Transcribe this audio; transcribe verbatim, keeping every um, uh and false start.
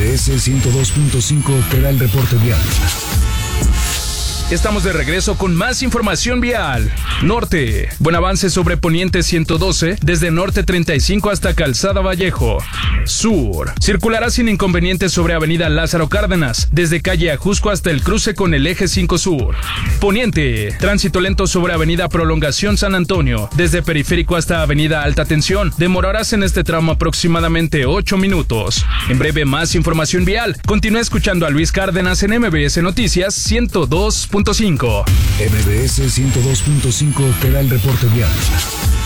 B S ciento dos punto cinco te da el reporte vial. Estamos de regreso con más información vial. Norte, buen avance sobre Poniente ciento doce, desde Norte treinta y cinco hasta Calzada Vallejo. Sur, circulará sin inconvenientes sobre Avenida Lázaro Cárdenas, desde calle Ajusco hasta el cruce con el eje cinco Sur. Poniente, tránsito lento sobre Avenida Prolongación San Antonio, desde Periférico hasta Avenida Alta Tensión. Demorarás en este tramo aproximadamente ocho minutos. En breve, más información vial. Continúa escuchando a Luis Cárdenas en M B S Noticias ciento dos punto cinco. M B S ciento dos punto cinco te da el reporte vial.